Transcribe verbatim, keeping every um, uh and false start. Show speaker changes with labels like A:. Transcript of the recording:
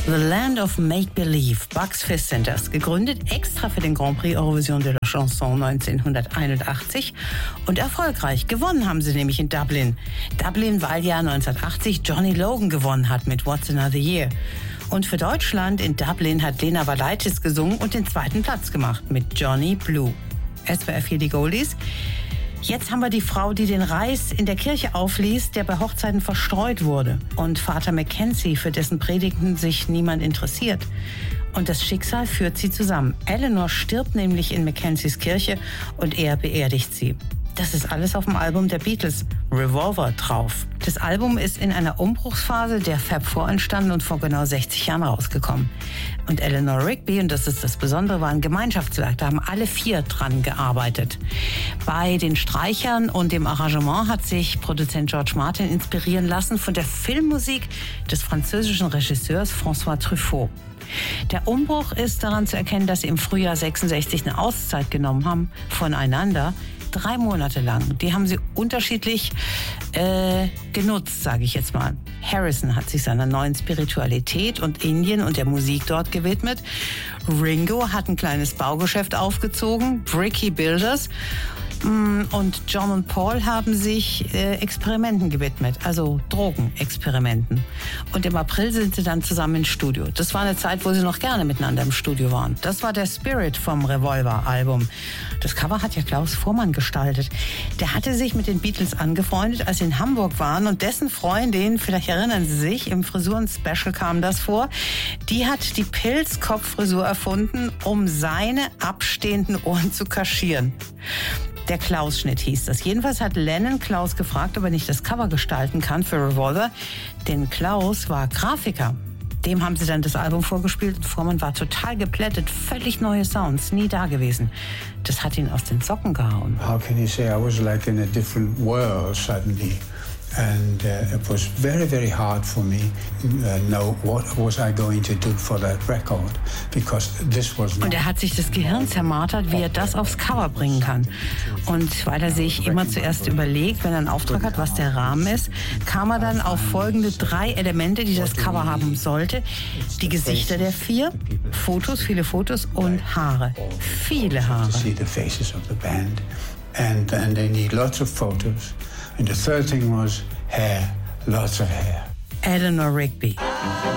A: The Land of Make-Believe, Bucks Fizz Centers, gegründet extra für den Grand Prix Eurovision de la Chanson neunzehnhunderteinundachtzig und erfolgreich. Gewonnen haben sie nämlich in Dublin. Dublin, weil ja neunzehnhundertachtzig Johnny Logan gewonnen hat mit What's Another Year. Und für Deutschland in Dublin hat Lena Valaitis gesungen und den zweiten Platz gemacht mit Johnny Blue. S W R vier die Goldies. Jetzt haben wir die Frau, die den Reis in der Kirche aufliest, der bei Hochzeiten verstreut wurde. Und Vater Mackenzie, für dessen Predigten sich niemand interessiert. Und das Schicksal führt sie zusammen. Eleanor stirbt nämlich in Mackenzies Kirche und er beerdigt sie. Das ist alles auf dem Album der Beatles, Revolver, drauf. Das Album ist in einer Umbruchsphase der Fab Four entstanden und vor genau sechzig Jahren rausgekommen. Und Eleanor Rigby, und das ist das Besondere, war ein Gemeinschaftswerk. Da haben alle vier dran gearbeitet. Bei den Streichern und dem Arrangement hat sich Produzent George Martin inspirieren lassen von der Filmmusik des französischen Regisseurs François Truffaut. Der Umbruch ist daran zu erkennen, dass sie im Frühjahr sechsundsechzig eine Auszeit genommen haben voneinander. Drei Monate lang. Die haben sie unterschiedlich äh, genutzt, sage ich jetzt mal. Harrison hat sich seiner neuen Spiritualität und Indien und der Musik dort gewidmet. Ringo hat ein kleines Baugeschäft aufgezogen, Bricky Builders. Und John und Paul haben sich äh, Experimenten gewidmet, also Drogenexperimenten. Und im April sind sie dann zusammen ins Studio. Das war eine Zeit, wo sie noch gerne miteinander im Studio waren. Das war der Spirit vom Revolver-Album. Das Cover hat ja Klaus Voormann gestaltet. Der hatte sich mit den Beatles angefreundet, als sie in Hamburg waren. Und dessen Freundin, vielleicht erinnern Sie sich, im Frisuren-Special kam das vor, die hat die Pilzkopffrisur erfunden, um seine abstehenden Ohren zu kaschieren. Der Klaus-Schnitt hieß das. Jedenfalls hat Lennon Klaus gefragt, ob er nicht das Cover gestalten kann für Revolver. Denn Klaus war Grafiker. Dem haben sie dann das Album vorgespielt und Voormann war total geplättet. Völlig neue Sounds, nie da gewesen. Das hat ihn aus den Socken gehauen.
B: How can you say I was like in a different world suddenly? And uh, it was very, very hard for me to uh, know what was I going to do for that record, because this was not.
A: Und er hat sich das Gehirn zermartert, wie er das aufs Cover bringen kann. Und weil er sich immer zuerst überlegt, wenn er einen Auftrag hat, was der Rahmen ist, kam er dann auf folgende drei Elemente, die das Cover haben sollte. Die Gesichter der vier, Fotos, viele Fotos und Haare. Viele Haare.
B: And, and they need lots of photos. And the third thing was hair, lots of hair.
A: Eleanor Rigby.